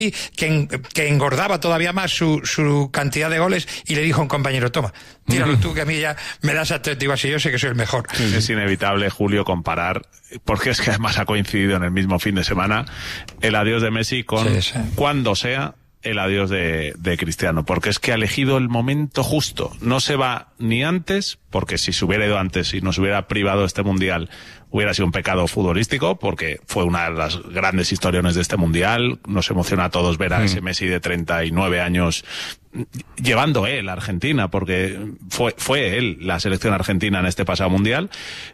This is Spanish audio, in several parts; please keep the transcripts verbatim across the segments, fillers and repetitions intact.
Que, que engordaba todavía más su, su cantidad de goles y le dijo a un compañero, toma, tíralo tú que a mí ya me das a digo así, yo sé que soy el mejor. Es inevitable, Julio, comparar, porque es que además ha coincidido en el mismo fin de semana el adiós de Messi con sí, sí. cuando sea el adiós de, de Cristiano, porque es que ha elegido el momento justo. No se va ni antes, porque si se hubiera ido antes y nos hubiera privado este mundial, hubiera sido un pecado futbolístico, porque fue una de las grandes historiones de este mundial. Nos emociona a todos ver a mm. ese Messi de treinta y nueve años llevando él a Argentina, porque fue, fue él la selección argentina en este pasado mundial.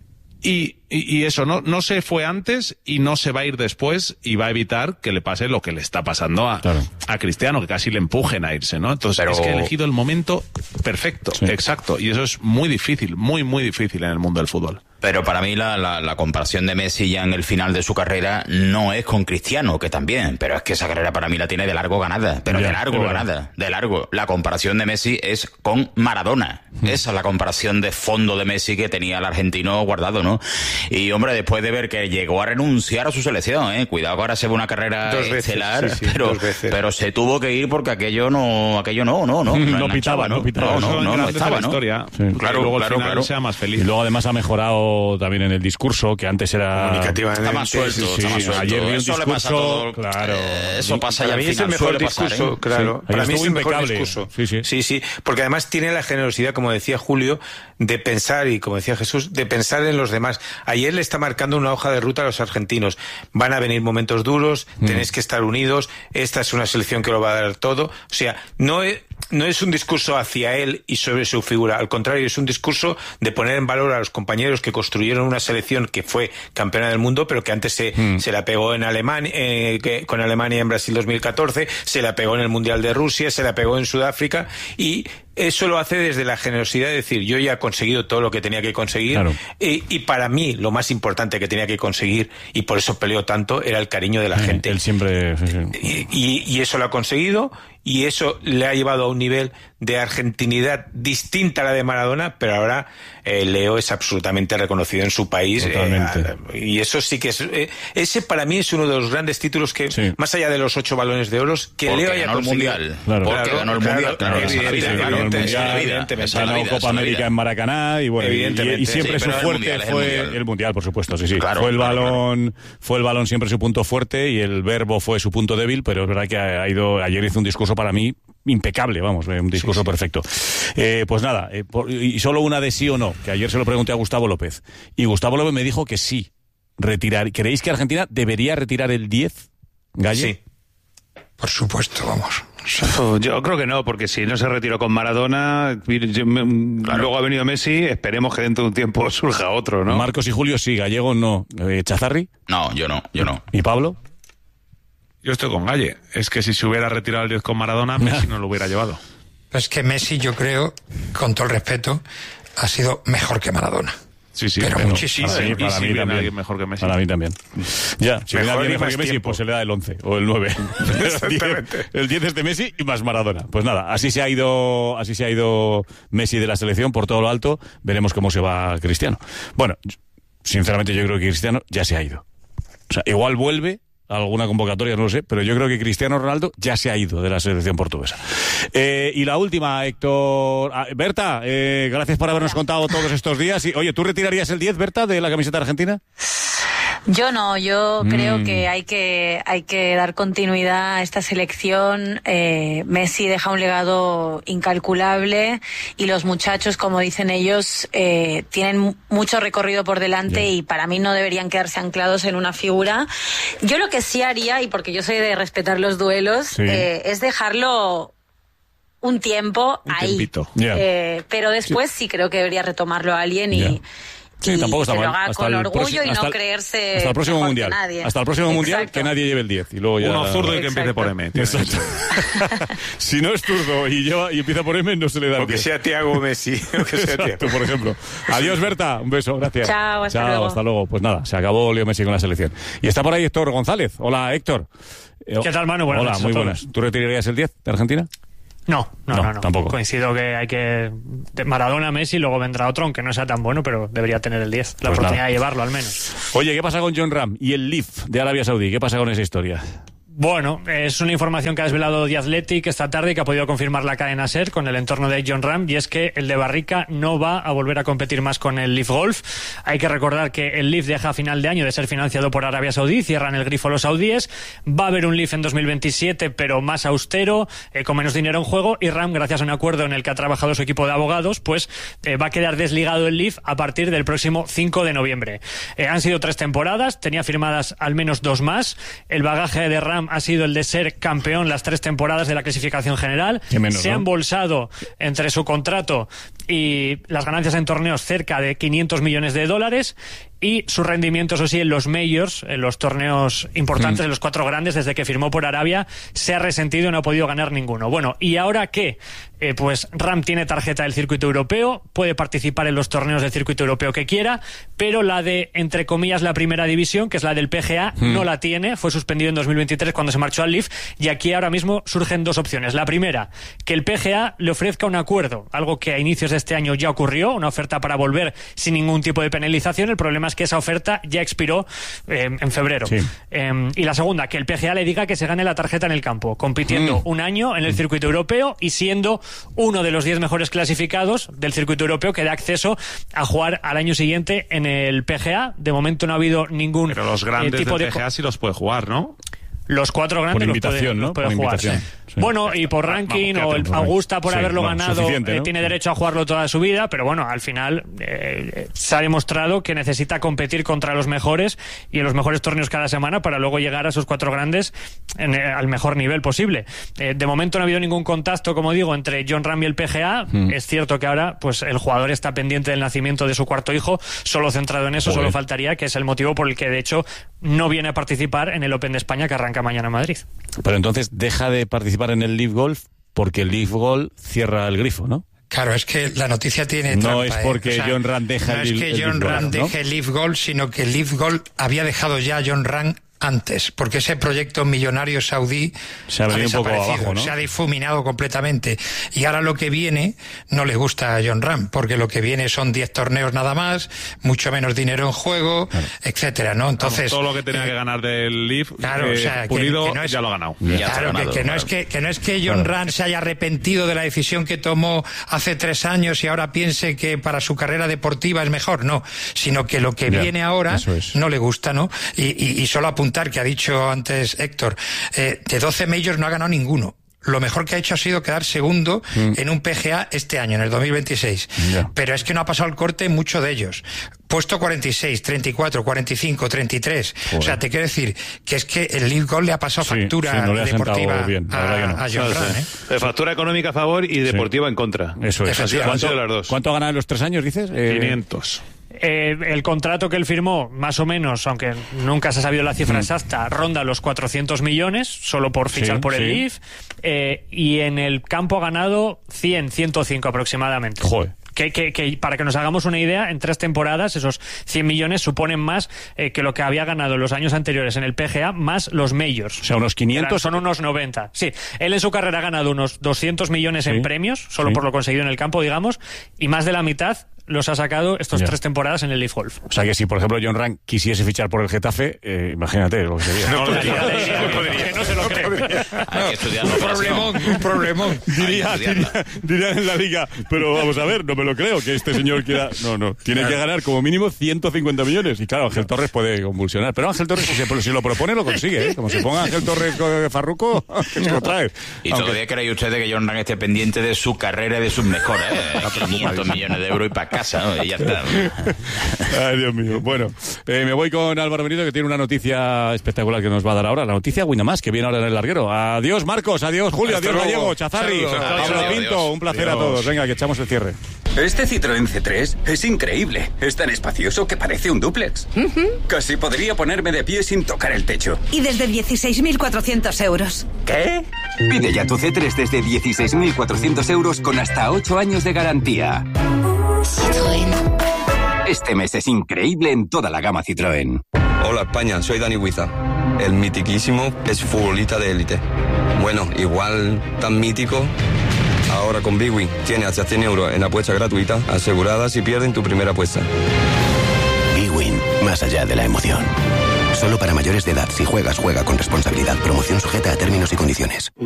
Y, y, y eso no, no se fue antes y no se va a ir después, y va a evitar que le pase lo que le está pasando a, claro. a Cristiano, que casi le empujen a irse, ¿no? Entonces Pero... es que ha elegido el momento perfecto, sí. exacto, y eso es muy difícil, muy, muy difícil en el mundo del fútbol. Pero para mí la, la, la comparación de Messi ya en el final de su carrera no es con Cristiano, que también, pero es que esa carrera para mí la tiene de largo ganada, pero ya, de largo ganada, de largo. La comparación de Messi es con Maradona. Mm. Esa es la comparación de fondo de Messi que tenía el argentino guardado, ¿no? Y hombre, después de ver que llegó a renunciar a su selección, ¿eh? Cuidado que ahora se ve una carrera dos estelar, veces, sí, sí, pero, pero se tuvo que ir porque aquello no, aquello no, no, no. No, no pitaba, ¿no? No, no, no, no estaba, ¿no? Historia. Sí. Claro, luego claro, claro. sea más feliz. Y luego además ha mejorado también en el discurso, que antes era está más suelto, sí, sí, está más suelto. Ayer vi un eso discurso, le pasa a todo, claro. Eh, eso pasa para ya mí al es el final, mejor discurso, pasar, ¿eh? Claro. Sí. Para mí es el mejor impecable. discurso. Sí sí. sí, sí, porque además tiene la generosidad, como decía Julio, de pensar, y como decía Jesús, de pensar en los demás. Ayer le está marcando una hoja de ruta a los argentinos. Van a venir momentos duros, mm. tenéis que estar unidos, esta es una selección que lo va a dar todo. O sea, no es, no es un discurso hacia él y sobre su figura, al contrario, es un discurso de poner en valor a los compañeros que construyeron una selección que fue campeona del mundo, pero que antes se, mm. se la pegó en Alemania, eh, que, con Alemania en Brasil dos mil catorce, se la pegó en el Mundial de Rusia, se la pegó en Sudáfrica, y eso lo hace desde la generosidad de decir, yo ya he conseguido todo lo que tenía que conseguir, claro. y, y para mí lo más importante que tenía que conseguir, y por eso peleó tanto, era el cariño de la sí, gente. Él siempre... Sí, sí. Y, y, y eso lo ha conseguido, y eso le ha llevado a un nivel de argentinidad distinta a la de Maradona, pero ahora eh, Leo es absolutamente reconocido en su país. Eh, y eso sí que es... Eh, ese para mí es uno de los grandes títulos que, sí. más allá de los ocho balones de oro, que porque Leo haya ganó conseguido. El mundial. Claro. Porque claro, ganó el claro, Mundial. Claro, claro, claro, evidente, claro, evidente, mundial, evidentemente. Ganó Copa América en Maracaná, y bueno, y, y siempre sí, su fuerte mundial, fue el mundial. el mundial, por supuesto, sí, sí. Claro, fue el claro, balón, claro. fue el balón siempre su punto fuerte, y el verbo fue su punto débil, pero es verdad que ha ido, ayer hizo un discurso para mí impecable, vamos, un discurso sí, sí. perfecto. Eh, pues nada, eh, por, y solo una de sí o no, que ayer se lo pregunté a Gustavo López, y Gustavo López me dijo que sí, retirar. ¿Creéis que Argentina debería retirar el diez, Galle? Sí. Por supuesto, vamos. Yo creo que no, porque si no se retiró con Maradona, claro. luego ha venido Messi, esperemos que dentro de un tiempo surja otro, ¿no? Marcos y Julio sí, Gallego no. Eh, ¿Chazarri? No, yo no, yo no. ¿Y Pablo? Yo estoy con Galle. Es que si se hubiera retirado el diez con Maradona, Messi no lo hubiera llevado. Es que Messi, yo creo, con todo el respeto, ha sido mejor que Maradona. Sí, sí, pero, pero muchísimo. Para mí, para si mí viene también. alguien mejor que Messi. Para mí también. Ya, si viene Mejor alguien y mejor más que Messi, tiempo. pues se le da el once o el nueve. Exactamente. El diez es de Messi y más Maradona. Pues nada, así se ha ido, así se ha ido Messi de la selección por todo lo alto. Veremos cómo se va Cristiano. Bueno, sinceramente yo creo que Cristiano ya se ha ido. O sea, igual vuelve a alguna convocatoria, no lo sé, pero yo creo que Cristiano Ronaldo ya se ha ido de la selección portuguesa. Eh, y la última, Héctor... Ah, Berta, eh, gracias por habernos contado todos estos días. Y, oye, ¿tú retirarías el diez, Berta, de la camiseta argentina? Yo no, yo Mm. creo que hay que hay que dar continuidad a esta selección. Eh, Messi deja un legado incalculable y los muchachos, como dicen ellos, eh, tienen mucho recorrido por delante yeah. y para mí no deberían quedarse anclados en una figura. Yo lo que sí haría, y porque yo soy de respetar los duelos, sí. eh, es dejarlo un tiempo un ahí. Yeah. Eh, pero después sí. sí creo que debería retomarlo a alguien y... Yeah. Sí, y tampoco está que mal. lo haga hasta con el orgullo próximo, y no hasta el, creerse hasta el próximo mejor mundial. que nadie. Hasta el próximo Exacto. mundial que nadie lleve el diez y luego ya... Uno zurdo y que Exacto. empiece por M. Exacto. Si no es zurdo y lleva y empieza por M, no se le da. O que sea Thiago Messi, o que sea Exacto, Thiago. por ejemplo. Adiós, Berta, un beso, gracias. Chao, hasta Chao, luego. hasta luego. Pues nada, se acabó Leo Messi con la selección. Y está por ahí Héctor González. Hola, Héctor. ¿Qué tal, Manu? Buenas Hola, noches muy a todos. buenas. ¿Tú retirarías el diez de Argentina? No, no, No, no, no. tampoco. Coincido que hay que... de Maradona, Messi, luego vendrá otro, aunque no sea tan bueno, pero debería tener el diez. La Pues oportunidad nada. de llevarlo, al menos. Oye, ¿qué pasa con John Ram y el Leaf de Arabia Saudí? ¿Qué pasa con esa historia? Bueno, es una información que ha desvelado The Athletic esta tarde y que ha podido confirmar la cadena SER con el entorno de Jon Rahm, y es que el de Barrica no va a volver a competir más con el Leaf Golf. Hay que recordar que el Leaf deja a final de año de ser financiado por Arabia Saudí, cierran el grifo los saudíes, va a haber un Leaf en dos mil veintisiete pero más austero, eh, con menos dinero en juego, y Rahm, gracias a un acuerdo en el que ha trabajado su equipo de abogados, pues eh, va a quedar desligado el Leaf a partir del próximo cinco de noviembre. Eh, han sido tres temporadas, tenía firmadas al menos dos más, el bagaje de Rahm ha sido el de ser campeón las tres temporadas de la clasificación general. Menos, se ¿no? ha embolsado entre su contrato y las ganancias en torneos cerca de quinientos millones de dólares, y su rendimiento, eso sí, en los majors, en los torneos importantes, mm. en los cuatro grandes, desde que firmó por Arabia, se ha resentido y no ha podido ganar ninguno. Bueno, ¿y ahora qué? Eh, pues Rahm tiene tarjeta del circuito europeo, puede participar en los torneos del circuito europeo que quiera, pero la de, entre comillas, la primera división, que es la del P G A, mm. no la tiene, fue suspendido en dos mil veintitrés cuando se marchó al Leaf, y aquí ahora mismo surgen dos opciones. La primera, que el P G A le ofrezca un acuerdo, algo que a inicios de este año ya ocurrió, una oferta para volver sin ningún tipo de penalización. El problema es que esa oferta ya expiró eh, en febrero. Sí. Eh, y la segunda, que el P G A le diga que se gane la tarjeta en el campo, compitiendo mm. un año en el circuito europeo y siendo uno de los diez mejores clasificados del circuito europeo que da acceso a jugar al año siguiente en el P G A. De momento no ha habido ningún Pero los grandes eh, tipo del P G A sí los puede jugar, ¿no? Los cuatro grandes por invitación, los puede, ¿no? los puede jugar. Sí. Sí. Bueno, y por ranking, vamos, o el por Augusta por sí, haberlo no, ganado, ¿no? eh, tiene derecho a jugarlo toda su vida, pero bueno, al final eh, se ha demostrado que necesita competir contra los mejores y en los mejores torneos cada semana para luego llegar a esos cuatro grandes en, eh, al mejor nivel posible. Eh, de momento no ha habido ningún contacto, como digo, entre Jon Rahm y el P G A. Mm. Es cierto que ahora pues el jugador está pendiente del nacimiento de su cuarto hijo, solo centrado en eso. Joder. Solo faltaría, que es el motivo por el que de hecho no viene a participar en el Open de España que arranca mañana en Madrid. Pero entonces deja de participar en el Leaf Golf porque el Leaf Golf cierra el grifo, ¿no? Claro, es que la noticia tiene no trampa, es porque ¿eh? O sea, Jon Rahm deja no el, es que el Jon Rahm ¿no? deje el Leaf Golf, sino que el Leaf Golf había dejado ya a Jon Rahm antes, porque ese proyecto millonario saudí se ha, ha un poco abajo, ¿no? Se ha difuminado completamente, y ahora lo que viene no le gusta a Jon Rahm, porque lo que viene son diez torneos nada más, mucho menos dinero en juego, claro. etcétera, ¿no? Entonces todo lo que tenía eh, que ganar del Leaf, claro, eh, o sea, pulido, que, que no es, ya lo ha ganado. Ya ganado, claro, que, que claro. no es que, que no es que Jon claro. Rahm se haya arrepentido de la decisión que tomó hace tres años y ahora piense que para su carrera deportiva es mejor, no, sino que lo que ya, viene ahora es. no le gusta, ¿no? Y, y, y solo apuntar que ha dicho antes Héctor, eh, de doce majors no ha ganado ninguno. Lo mejor que ha hecho ha sido quedar segundo mm. en un P G A este año, en el dos mil veintiséis. Yeah. Pero es que no ha pasado el corte en muchos de ellos. Puesto cuarenta y seis, treinta y cuatro, cuarenta y cinco, treinta y tres. Joder. O sea, te quiero decir que es que el Leaf Golf le ha pasado sí, factura sí, no le ha deportiva bien, a, no. a Jon Rahm. ¿eh? Factura económica a favor y deportiva sí. en contra. Eso es. Así, ¿Cuánto, las dos. ¿Cuánto ha ganado en los tres años, dices? Eh, quinientos. Eh, el contrato que él firmó, más o menos, aunque nunca se ha sabido la cifra mm. exacta, ronda los cuatrocientos millones, solo por fichar sí, por el sí. Leaf, eh, y en el campo ha ganado cien, ciento cinco aproximadamente. Joder. Que, que, que para que nos hagamos una idea, en tres temporadas esos cien millones suponen más eh, que lo que había ganado en los años anteriores en el P G A, más los majors. O sea, unos quinientos. Son unos noventa. Sí, él en su carrera ha ganado unos doscientos millones sí. en premios, solo sí. por lo conseguido en el campo, digamos, y más de la mitad los ha sacado estos yeah. tres temporadas en el Leaf Golf. O sea que si, por ejemplo, Jon Rahm quisiese fichar por el Getafe, eh, imagínate lo que sería. No, no, no, no, no se lo cree. Hay que estudiarlo. Un problemón, un problemón. Diría, diría, diría en la liga, pero vamos a ver, no me lo creo, que este señor quiera... No, no, tiene claro. que ganar como mínimo ciento cincuenta millones. Y claro, Ángel Torres puede convulsionar. Pero Ángel Torres, si, se, si lo propone, lo consigue, ¿eh? Como se ponga Ángel Torres Farruco, que se lo trae. Y Aunque... todavía cree usted de que Jon Rahm esté pendiente de su carrera y de sus mejores, ¿eh? quinientos millones de euros y para casa, ¿no? Y ya está. Ay, Dios mío. Bueno, eh, me voy con Álvaro Benito, que tiene una noticia espectacular que nos va a dar ahora. La noticia Winamás, que viene ahora en el larguero. Adiós, Marcos. Adiós, Julio. Hasta adiós, luego. Gallego. Chazarri. Pablo Pinto. Un placer adiós. a todos. Venga, que echamos el cierre. Este Citroën C tres es increíble. Es tan espacioso que parece un dúplex. Uh-huh. Casi podría ponerme de pie sin tocar el techo. Y desde dieciséis mil cuatrocientos euros. ¿Qué? Pide ya tu C tres desde dieciséis mil cuatrocientos euros con hasta ocho años de garantía. Citroën. Este mes es increíble en toda la gama Citroën. Hola España, soy Dani Huiza. El mitiquísimo es futbolista de élite. Bueno, igual tan mítico. Ahora con Bwin tiene hasta cien euros en apuesta gratuita asegurada si pierden tu primera apuesta. Bwin, más allá de la emoción. Solo para mayores de edad. Si juegas, juega con responsabilidad. Promoción sujeta a términos y condiciones.